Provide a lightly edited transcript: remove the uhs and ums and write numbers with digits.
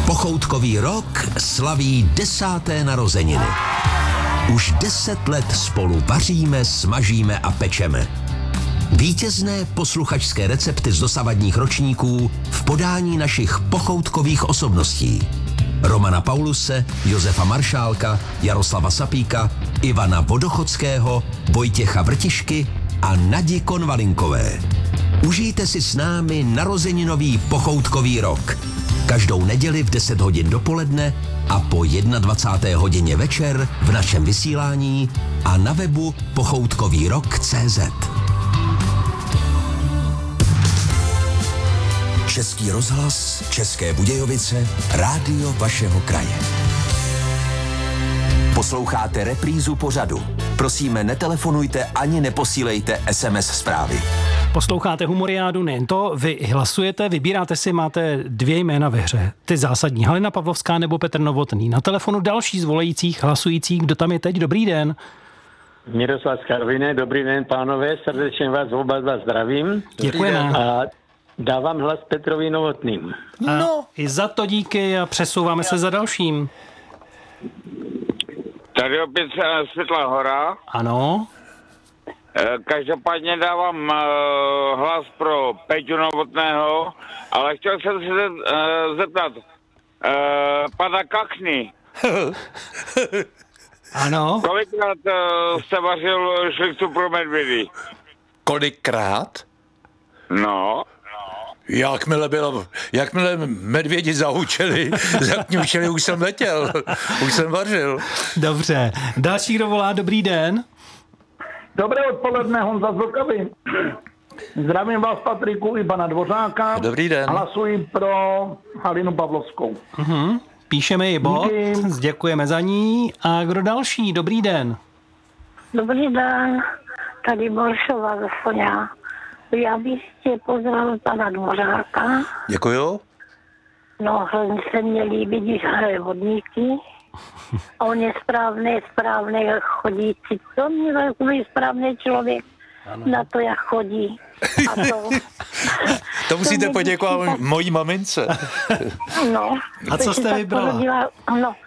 Pochoutkový rok slaví 10. narozeniny. Už 10 let spolu vaříme, smažíme a pečeme. Vítězné posluchačské recepty z dosavadních ročníků v podání našich pochoutkových osobností. Romana Pauluse, Josefa Maršálka, Jaroslava Sapíka, Ivana Vodochodského, Vojtěcha Vrtišky a Nadi Konvalinkové. Užijte si s námi narozeninový pochoutkový rok. Každou neděli v 10 hodin dopoledne a po 21. hodině večer v našem vysílání a na webu pochoutkovýrok.cz. Český rozhlas, České Budějovice, rádio vašeho kraje. Posloucháte reprízu pořadu. Prosíme, netelefonujte ani neposílejte SMS zprávy. Posloucháte Humoriádu, nejen to, vy hlasujete, vybíráte si, máte 2 jména ve hře. Ty zásadní, Halina Pavlovská nebo Petr Novotný. Na telefonu další z volajících, hlasujících, kdo tam je teď, dobrý den. Miroslav z Karviné, dobrý den, pánové, srdečně vás oba dva zdravím. Děkujeme. A dávám hlas Petrovi Novotným. No. I za to díky a přesouváme se za dalším. Tady opět Světlá Hora. Ano. Každopádně dávám hlas pro Peťu Novotného, ale chtěl jsem se zeptat pana Kachny. Ano. Kolikrát jste vařil šlichtu pro medvědy? Kolikrát? No. Jakmile medvědi zahučeli, zakňučeli, už jsem letěl, už jsem vařil. Dobře. Další, kdo volá, dobrý den. Dobré odpoledne, Honza z Vltavy. Zdravím vás, Patriku, i pana Dvořáka. Dobrý den. Hlasuji pro Halinu Pavlovskou. Píšeme ji bod, Díky. děkujeme za ní. A kdo další, dobrý den. Dobrý den, tady Boršova ze Soňa. Já bych tě pozdravil pana Dvořáka. Děkuju. No, hrozně se mně líbí, když hraje vodníky. A on je správný chodící. To mě takový správný člověk. Ano. Na to, jak chodí. A To musíte poděkovat mojí mamince. No. A co jste vybrala? No,